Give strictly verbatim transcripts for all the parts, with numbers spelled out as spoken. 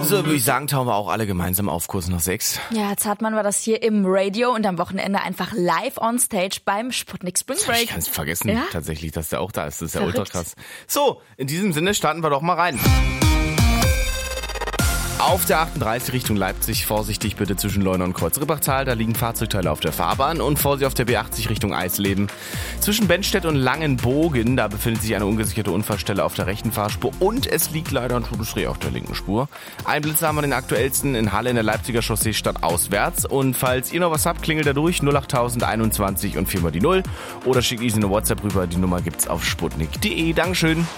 So, würde ich sagen, tauchen wir auch alle gemeinsam auf Kurs nach sechs. Ja, Zartmann war das hier im Radio und am Wochenende einfach live on stage beim Sputnik Spring Break. Ich kann es vergessen, ja? tatsächlich, dass der auch da ist. Das ist ja Verrückt. ultra krass. So, in diesem Sinne starten wir doch mal rein. Auf der achtunddreißig Richtung Leipzig, vorsichtig bitte zwischen Leuna und Kreuz-Rippachtal, da liegen Fahrzeugteile auf der Fahrbahn und Vorsicht auf der B achtzig Richtung Eisleben. Zwischen Bennstedt und Langenbogen, da befindet sich eine ungesicherte Unfallstelle auf der rechten Fahrspur und es liegt leider ein totes Reh auf der linken Spur. Ein Blitzer haben wir den aktuellsten in Halle in der Leipziger Chaussee stadtauswärts und falls ihr noch was habt, klingelt da durch null acht einundzwanzig und viermal die null oder schickt easy eine WhatsApp rüber, die Nummer gibt's auf sputnik punkt de. Dankeschön.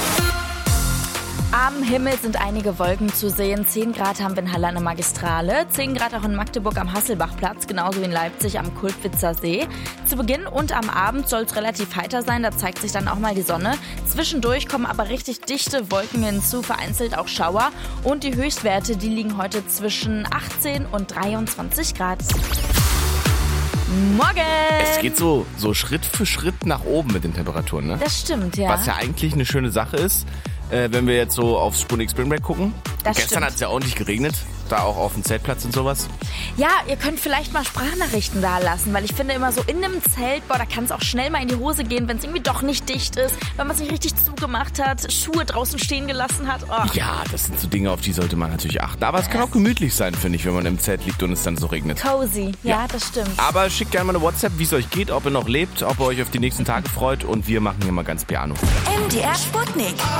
Am Himmel sind einige Wolken zu sehen. zehn Grad haben wir in Halle an der Magistrale, zehn Grad auch in Magdeburg am Hasselbachplatz, genauso wie in Leipzig am Kultwitzer See. Zu Beginn und am Abend soll es relativ heiter sein, da zeigt sich dann auch mal die Sonne. Zwischendurch kommen aber richtig dichte Wolken hinzu, vereinzelt auch Schauer. Und die Höchstwerte, die liegen heute zwischen achtzehn und dreiundzwanzig Grad. Morgen! Es geht so, so Schritt für Schritt nach oben mit den Temperaturen, ne? Das stimmt, ja. Was ja eigentlich eine schöne Sache ist, äh, wenn wir jetzt so aufs Sputnik Spring Break gucken. Das Gestern hat es ja ordentlich geregnet, da auch auf dem Zeltplatz und sowas. Ja, ihr könnt vielleicht mal Sprachnachrichten da lassen, weil ich finde immer so in einem Zelt, boah, da kann es auch schnell mal in die Hose gehen, wenn es irgendwie doch nicht dicht ist, wenn man es nicht richtig zugemacht hat, Schuhe draußen stehen gelassen hat. Oh. Ja, das sind so Dinge, auf die sollte man natürlich achten. Aber es kann auch gemütlich sein, finde ich, wenn man im Zelt liegt und es dann so regnet. Cozy, ja, Ja. das stimmt. Aber schickt gerne mal eine WhatsApp, wie es euch geht, ob ihr noch lebt, ob ihr euch auf die nächsten Tage freut und wir machen hier mal ganz Piano. M D R Sputnik.